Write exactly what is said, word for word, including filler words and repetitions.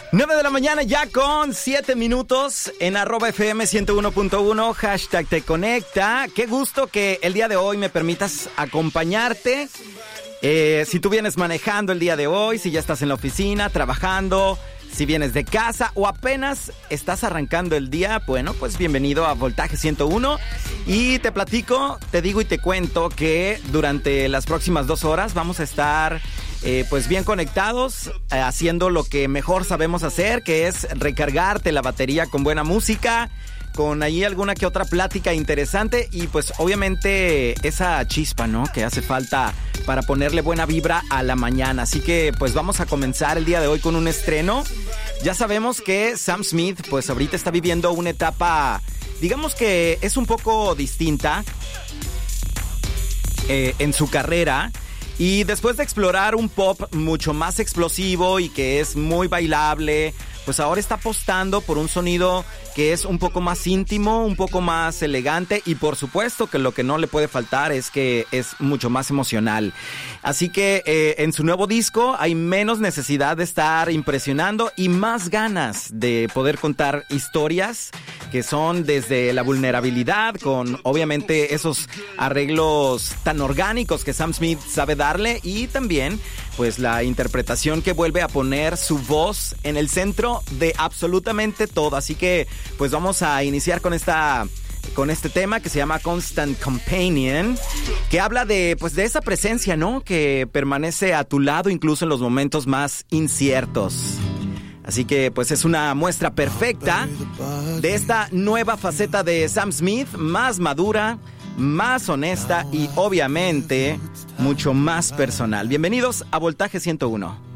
nueve de la mañana ya con siete minutos en arroba F M ciento uno punto uno, hashtag te conecta. Qué gusto que el día de hoy me permitas acompañarte. Eh, si tú vienes manejando el día de hoy, si ya estás en la oficina, trabajando, si vienes de casa o apenas estás arrancando el día, bueno, pues bienvenido a Voltaje ciento uno. Y te platico, te digo y te cuento que durante las próximas dos horas vamos a estar eh, pues bien conectados, eh, haciendo lo que mejor sabemos hacer, que es recargarte la batería con buena música, con ahí alguna que otra plática interesante y pues obviamente esa chispa, ¿no?, que hace falta para ponerle buena vibra a la mañana. Así que pues vamos a comenzar el día de hoy con un estreno. Ya sabemos que Sam Smith pues ahorita está viviendo una etapa, digamos que es un poco distinta eh, en su carrera. Y después de explorar un pop mucho más explosivo y que es muy bailable, pues ahora está apostando por un sonido que es un poco más íntimo, un poco más elegante y por supuesto que lo que no le puede faltar es que es mucho más emocional. Así que eh, en su nuevo disco hay menos necesidad de estar impresionando y más ganas de poder contar historias que son desde la vulnerabilidad, con obviamente esos arreglos tan orgánicos que Sam Smith sabe darle y también pues la interpretación que vuelve a poner su voz en el centro de absolutamente todo. Así que pues vamos a iniciar con esta con este tema que se llama Constant Companion, que habla de pues de esa presencia, ¿no?, que permanece a tu lado incluso en los momentos más inciertos. Así que pues es una muestra perfecta de esta nueva faceta de Sam Smith, más madura, más honesta y obviamente mucho más personal. Bienvenidos a Voltaje ciento uno.